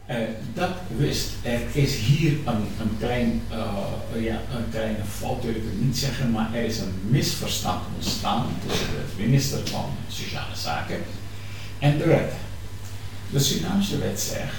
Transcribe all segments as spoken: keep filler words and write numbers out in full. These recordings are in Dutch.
Uh, dat wist, er is hier een, een, klein, uh, ja, een kleine fout, wil ik het niet zeggen, maar er is een misverstand ontstaan tussen de minister van Sociale Zaken en de wet. De Surinaamse wet zegt,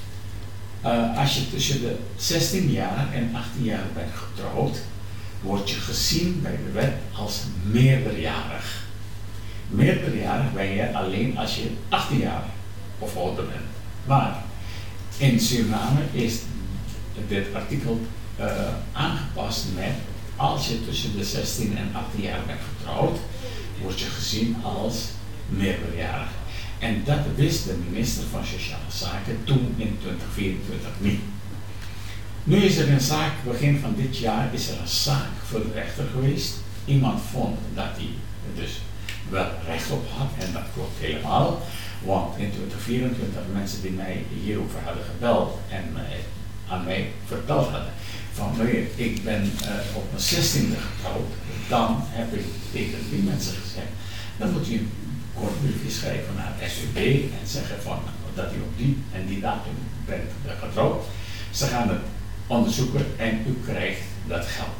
uh, als je tussen de zestien jaar en achttien jaar bent getrouwd, word je gezien bij de wet als meerderjarig. Meerderjarig ben je alleen als je achttien jaar of ouder bent. Maar in Suriname is dit artikel uh, aangepast met, als je tussen de zestien en achttien jaar bent getrouwd, word je gezien als meerderjarig. En dat wist de minister van Sociale Zaken toen in twintig vierentwintig niet. Nu is er een zaak, begin van dit jaar is er een zaak voor de rechter geweest. Iemand vond dat hij dus wel recht op had en dat klopt helemaal. Want in twintig vierentwintig mensen die mij hierover hadden gebeld en mij, aan mij verteld hadden van meneer, ik ben uh, op mijn zestiende getrouwd, dan heb ik tegen die mensen gezegd, dan moet je een kort briefje schrijven naar S V B en zeggen van dat u op die en die datum bent uh, getrouwd. Ze gaan het onderzoeken en u krijgt dat geld.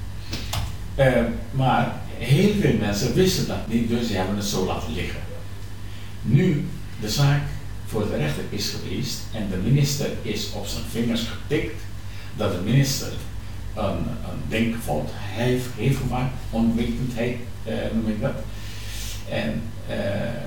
Uh, maar heel veel mensen wisten dat niet, dus ze hebben het zo laten liggen. Nu de zaak voor de rechter is geweest en de minister is op zijn vingers getikt dat de minister een, een denkfout heeft, heeft gemaakt, onwetendheid uh, noem ik dat. En uh,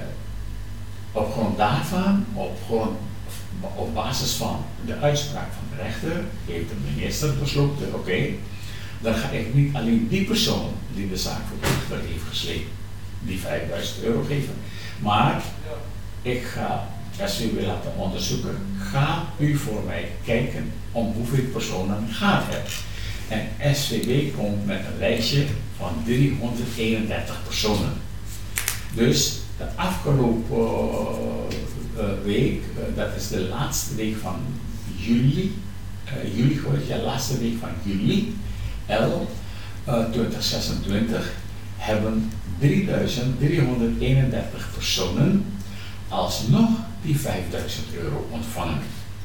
op grond daarvan, op, grond, op basis van de uitspraak van de rechter, heeft de minister besloten, oké, okay, dan ga ik niet alleen die persoon die de zaak voor de rechter heeft gesleept, die vijfduizend euro geven, maar ik ga, als u wil laten onderzoeken, ga u voor mij kijken om hoeveel personen gaat het. En S V B komt met een lijstje van driehonderdeenendertig personen. Dus de afgelopen uh, uh, week, uh, dat is de laatste week van juli, uh, juli geweest, ja, laatste week van juli, L, uh, twintig zesentwintig, hebben drieduizend driehonderdeenendertig personen alsnog die vijfduizend euro ontvangen.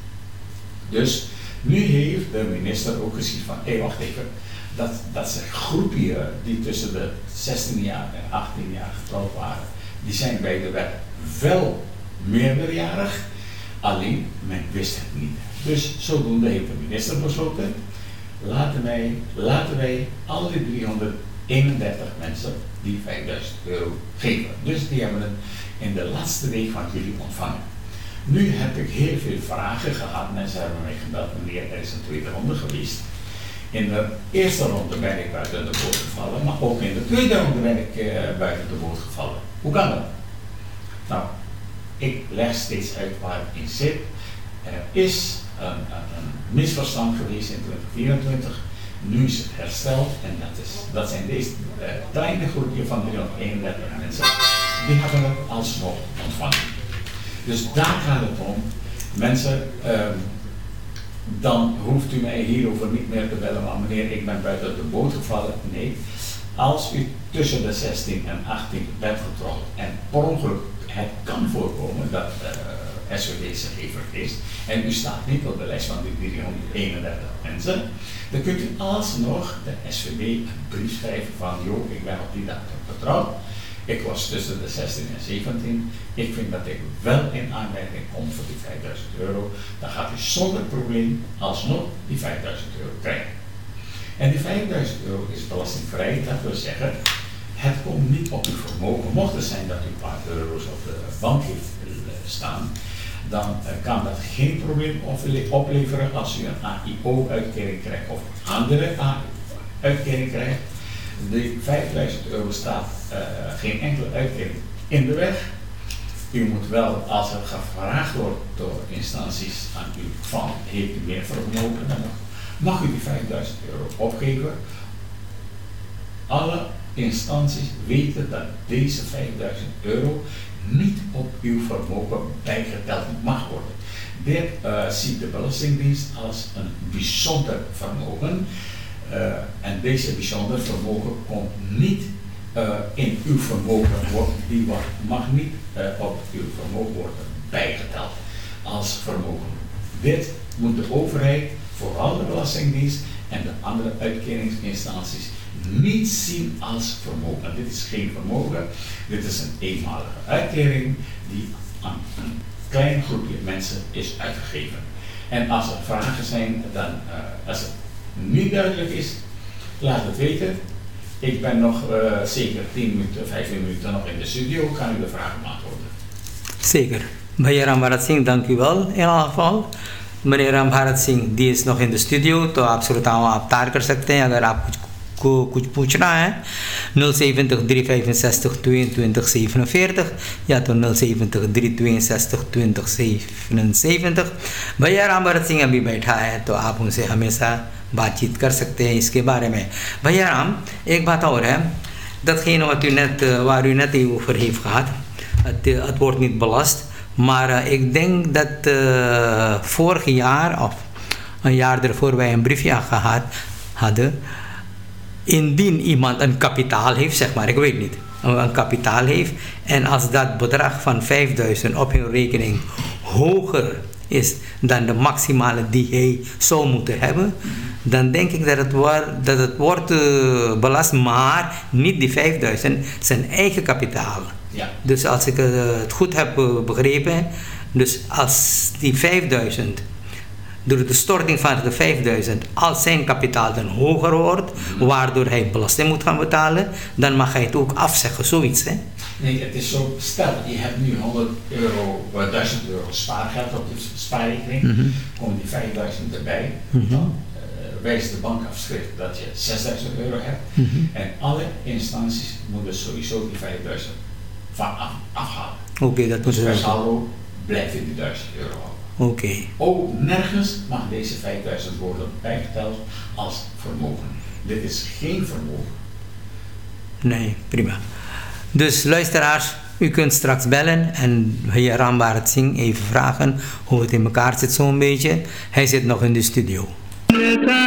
Dus nu heeft de minister ook gezien van, hé hey, wacht even, dat, dat zijn groepen die tussen de zestien jaar en achttien jaar getrouwd waren, die zijn bij de wet wel meerderjarig, alleen men wist het niet. Dus zodoende heeft de minister besloten, laten wij, laten wij alle driehonderdeenendertig mensen die vijfduizend euro geven. Dus die hebben het in de laatste week van juli ontvangen. Nu heb ik heel veel vragen gehad. Mensen hebben mij gebeld, meneer, er is een tweede ronde geweest. In de eerste ronde ben ik buiten de boot gevallen, maar ook in de tweede ronde ben ik uh, buiten de boot gevallen. Hoe kan dat? Nou, ik leg steeds uit waar het in zit. Er is een, een, een misverstand geweest in twintig vierentwintig. Nu is het hersteld en dat, is, dat zijn deze uh, kleine groepje van driehonderdeenendertig mensen. Die hebben het alsnog ontvangen. Dus daar gaat het om. Mensen, um, dan hoeft u mij hierover niet meer te bellen, maar meneer, ik ben buiten de boot gevallen. Nee, als u tussen de zestien en achttien bent getrouwd en per ongeluk, het kan voorkomen dat uh, S V B zich heeft vergist en u staat niet op de lijst van die driehonderdeenendertig mensen, dan kunt u alsnog de S V B een brief schrijven van, joh, ik ben op die datum getrouwd. Ik was tussen de zestien en zeventien. Ik vind dat ik wel in aanmerking kom voor die vijfduizend euro. Dan gaat u zonder probleem alsnog die vijfduizend euro krijgen. En die vijfduizend euro is belastingvrij. Dat wil zeggen, het komt niet op uw vermogen. Mocht het zijn dat u een paar euro's op de bank heeft staan, dan uh, kan dat geen probleem opleveren als u een A I O-uitkering krijgt of andere A I O-uitkering krijgt. De vijfduizend euro staat uh, geen enkele uitkering in de weg. U moet wel, als er gevraagd wordt door instanties aan u van, heeft u meer vermogen, dan mag u die vijfduizend euro opgeven. Alle instanties weten dat deze vijfduizend euro niet op uw vermogen bijgeteld mag worden. Dit uh, ziet de Belastingdienst als een bijzonder vermogen. Uh, en deze bijzonder vermogen komt niet uh, in uw vermogen, wordt, die mag niet uh, op uw vermogen worden bijgeteld als vermogen dit moet de overheid, vooral de Belastingdienst en de andere uitkeringsinstanties niet zien als vermogen. Dit is geen vermogen, dit is een eenmalige uitkering die aan een klein groepje mensen is uitgegeven. En als er vragen zijn, dan, uh, als het niet duidelijk is, laat het weten. Ik ben nog uh, zeker tien minuten, vijftien minuten nog in de studio, kan u de vragen beantwoorden. Zeker. Meneer Rambarat Singh, dank u wel in elk geval. Meneer Rambarat Singh, die is nog in de studio, तो आप श्रोताओं आप तार कर सकते हैं अगर आप कुछ को कुछ पूछना है nul zeventig drie vijfenzestig tweeëntwintig zevenenveertig या तो nul zeventig drie tweeënzestig twintig zevenenzeventig. भैया रामभरत सिंह अभी बैठा है तो आप उनसे हमेशा बातचीत कर सकते हैं इसके बारे में. भैया राम, एक baat और है, datgene wat u net, waar u net over heeft gehad, het, het wordt niet belast, maar uh, ik denk dat uh, vorig jaar of een jaar ervoor wij een briefje gehad hadden, indien iemand een kapitaal heeft, zeg maar, ik weet niet, een kapitaal heeft en als dat bedrag van vijfduizend op hun rekening hoger is dan de maximale die hij zou moeten hebben, dan denk ik dat het, wordt, dat het wordt uh, belast, maar niet die vijfduizend, zijn eigen kapitaal. Ja. Dus als ik uh, het goed heb uh, begrepen, dus als die vijfduizend door de storting van de vijfduizend als zijn kapitaal dan hoger wordt, mm-hmm. waardoor hij belasting moet gaan betalen, dan mag hij het ook afzeggen, zoiets, hè? Nee, het is zo, stel je hebt nu honderd euro, duizend euro spaargeld op de spaarrekening, mm-hmm. komen die vijfduizend erbij, mm-hmm. dan uh, wijst de bankafschrift dat je zesduizend euro hebt, mm-hmm. en alle instanties moeten sowieso die vijfduizend van af, afhalen. Oké, okay, dat moet dus per saldo blijft in die duizend euro houden. Oké. Okay. Ook nergens mag deze vijfduizend worden bijgeteld als vermogen. Dit is geen vermogen. Nee, prima. Dus luisteraars, u kunt straks bellen en heer Rambarat Singh even vragen hoe het in elkaar zit zo'n beetje. Hij zit nog in de studio.